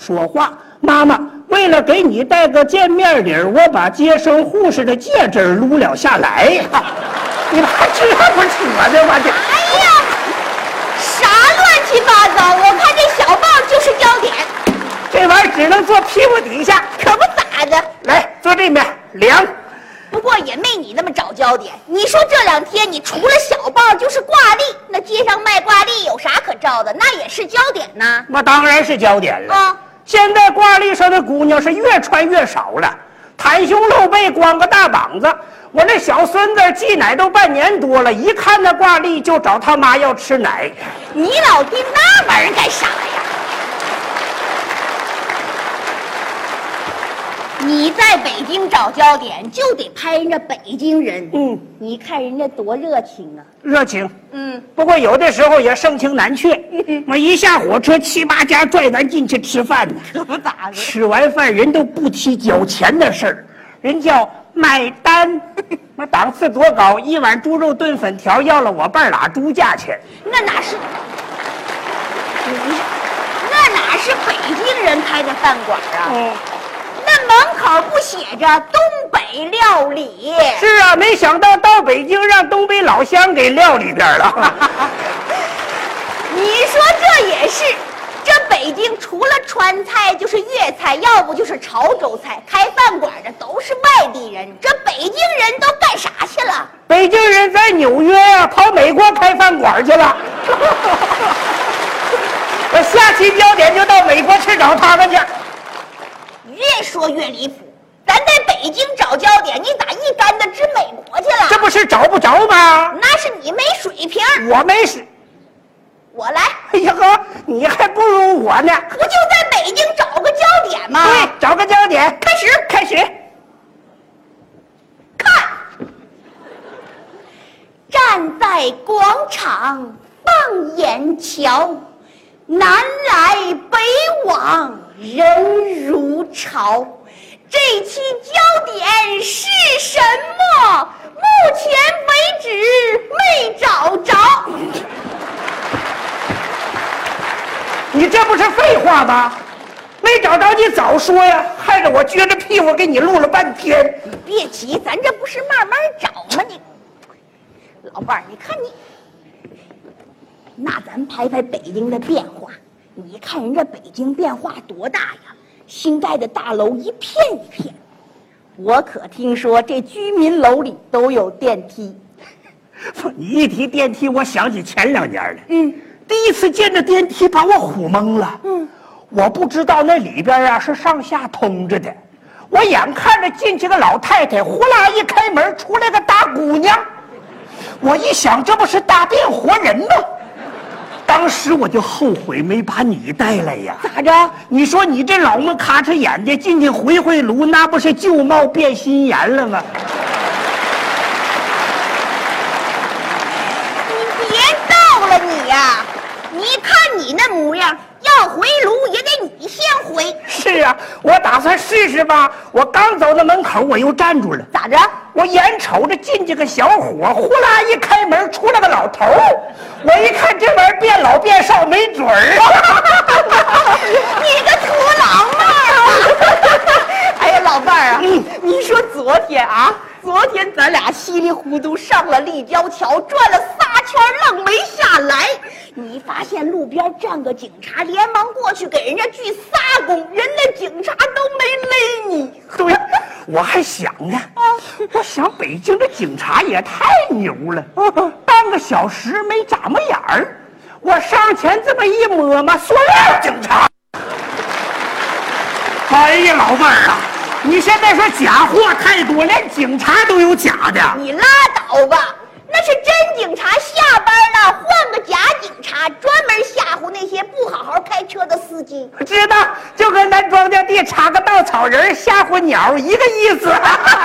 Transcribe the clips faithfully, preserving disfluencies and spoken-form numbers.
说话。妈妈，为了给你带个见面礼，我把接生护士的戒指撸了下来。你还这不扯的吗？这哎呀，啥乱七八糟！我看这小报就是焦点， 这玩意儿只能坐屁股底下， 可不咋的。 来，坐这面凉。 不过也没你那么找焦点。你说这两天你除了小报就是挂历，那街上卖挂历有啥可照的？那也是焦点呐。 那当然是焦点了。 啊， 现在挂历上的姑娘是越穿越少了，袒胸露背，光个大膀子。我那小孙子忌奶都半年多了，一看那挂历就找他妈要吃奶。 你老爹那玩意儿干啥呀？你在北京找焦点，就得拍人家北京人。 嗯， 你看人家多热情啊！ 热情， 嗯， 不过有的时候也盛情难却。我一下火车，七八家拽咱进去吃饭呢。 可不咋的。 吃完饭人都不提交钱的事儿，人叫买单。那档次多高，一碗猪肉炖粉条要了我半拉猪价钱。 那哪是？那哪是北京人开的饭馆啊？ 嗯。 那门口不写着东北料理？ 是啊，没想到到北京让东北老乡给撂里边了。 你说这也是，这北京除了川菜就是粤菜，要不就是潮州菜。开饭馆的都是外地人，这北京人都干啥去了？ 北京人在纽约呀、啊，跑美国开饭馆去了。我下期焦点就到美国去找他们去。 越说越离谱，咱在北京找焦点，你咋一竿子指美国去了？ 这不是找不着吗？ 那是你没水平， 我没水。 我来。 哎呀呵，你还不如我呢。 不就在北京找个焦点吗？ 对，找个焦点， 开始， 开始。 看，站在广场放眼瞧，南来北往人如潮。这期焦点是什么？目前为止没找着。 你这不是废话吗？没找着你早说呀，害得我撅着屁股给你录了半天。 你别急，咱这不是慢慢找吗？你老伴儿，你看你，那咱拍拍北京的变化。你看人家北京变化多大呀！新盖的大楼一片一片，我可听说这居民楼里都有电梯。 你一提电梯，我想起前两年了。 嗯， 第一次见着电梯，把我唬懵了。 嗯， 我不知道那里边啊是上下通着的。我眼看着进去个老太太，呼啦一开门，出来个大姑娘。我一想，这不是大变活人吗？当时我就后悔没把你带来呀！ 咋着？ 你说你这老么咔哧眼的进去回回炉，那不是旧貌变新颜了吗？ 你别闹了你呀、啊！你看你那模样，要回炉也得你先回。 是啊，我打算试试吧。我刚走到门口，我又站住了。 咋着？ 我眼瞅着进去个小伙，呼啦一开门，出来个老头。我一看这玩意儿变老变少没准儿。 你个土老帽啊！哎呀，老伴儿啊，嗯、你说昨天啊，昨天咱俩稀里糊涂上了立交桥，转了仨圈，愣没下来。你发现路边站个警察，连忙过去给人家鞠仨躬，人家警察都没勒你。 对，我还想呢，啊、我想北京的警察也太牛了，啊、半个小时没眨巴眼儿。我上前这么一摸嘛，塑料警察。哎呀，老伴儿啊，你现在说假货太多，连警察都有假的。 你拉倒吧。那是真警察下班了，换个假警察，专门吓唬那些不好好开车的司机。 知道，就跟咱庄稼地插个稻草人吓唬鸟一个意思。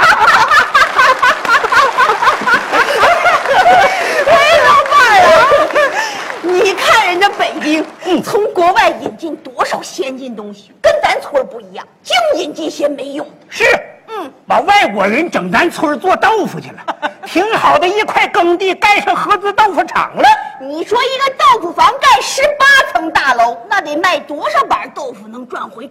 哎，老伴儿啊，你看人家北京，嗯，从国外引进多少先进东西，跟咱村不一样，净引这些没用的。 是。嗯，把外国人整咱村做豆腐去了，挺好的一块耕地盖上合资豆腐厂了。 你说一个豆腐房盖十八层大楼，那得卖多少板豆腐能赚回